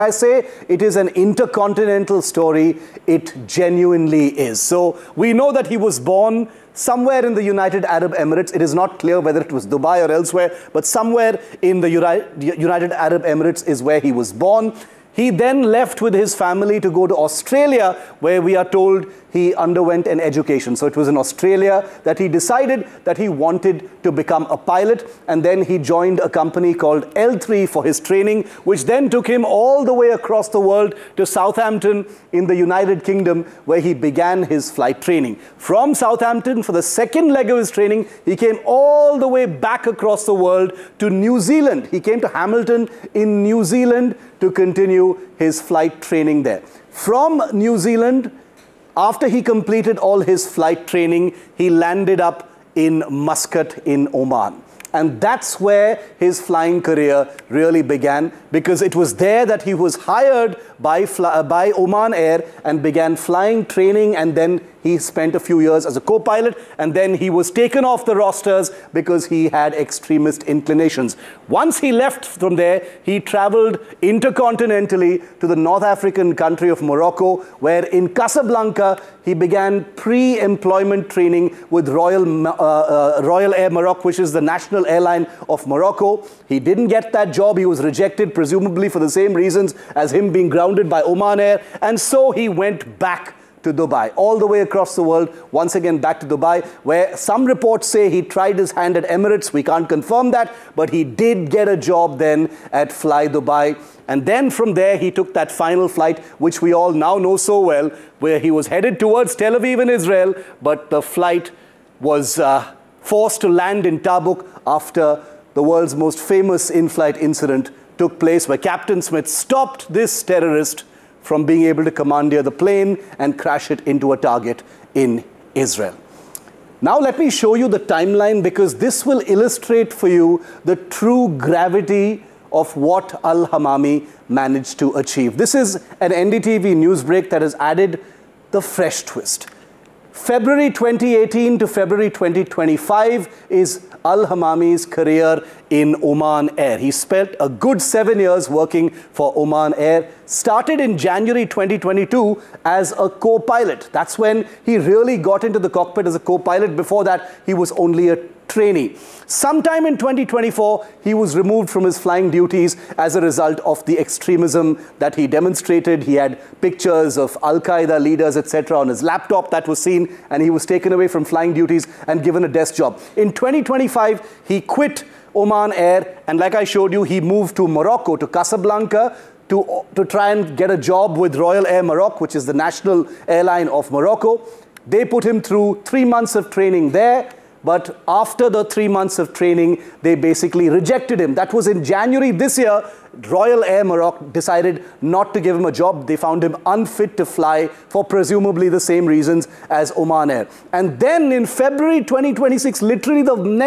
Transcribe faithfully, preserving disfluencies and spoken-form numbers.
I say it is an intercontinental story, it genuinely is. So we know that he was born somewhere in the United Arab Emirates. It is not clear whether it was Dubai or elsewhere, but somewhere in the United Arab Emirates is where he was born. He then left with his family to go to Australia, where we are told he underwent an education. So it was in Australia that he decided that he wanted to become a pilot, and then he joined a company called L three for his training, which then took him all the way across the world to Southampton in the United Kingdom, where he began his flight training. From Southampton, for the second leg of his training, he came all the way back across the world to New Zealand. He came to Hamilton in New Zealand to continue his flight training there. From New Zealand, after he completed all his flight training, he landed up in Muscat in Oman. And that's where his flying career really began, because it was there that he was hired by, by Oman Air and began flying training, and then he spent a few years as a co-pilot, and then he was taken off the rosters because he had extremist inclinations. Once he left from there, he traveled intercontinentally to the North African country of Morocco, where in Casablanca, he began pre-employment training with Royal, uh, uh, Royal Air Maroc, which is the national airline of Morocco. He didn't get that job. He was rejected, presumably for the same reasons as him being grounded by Oman Air. And so he went back to Dubai, all the way across the world, once again back to Dubai, where some reports say he tried his hand at Emirates. We can't confirm that, but he did get a job then at Fly Dubai. And then from there, he took that final flight, which we all now know so well, where he was headed towards Tel Aviv in Israel, but the flight was uh, forced to land in Tabuk after the world's most famous in-flight incident took place, where Captain Smith stopped this terrorist from being able to commandeer the plane and crash it into a target in Israel. Now let me show you the timeline, because this will illustrate for you the true gravity of what Al-Hamami managed to achieve. This is an N D T V news break that has added the fresh twist. February twenty eighteen to February twenty twenty-five is Al-Hamami's career in Oman Air. He spent a good seven years working for Oman Air. Started in January twenty twenty-two as a co-pilot. That's when he really got into the cockpit as a co-pilot. Before that, he was only a trainee. Sometime in twenty twenty-four, he was removed from his flying duties as a result of the extremism that he demonstrated. He had pictures of Al-Qaeda leaders, et cetera on his laptop that was seen, and he was taken away from flying duties and given a desk job. In twenty twenty-five, he quit Oman Air, and like I showed you, he moved to Morocco, to Casablanca, to, to try and get a job with Royal Air Maroc, which is the national airline of Morocco. They put him through three months of training there. But after the three months of training, they basically rejected him. That was in January this year. Royal Air Maroc decided not to give him a job. They found him unfit to fly for presumably the same reasons as Oman Air. And then in February twenty twenty-six, literally the next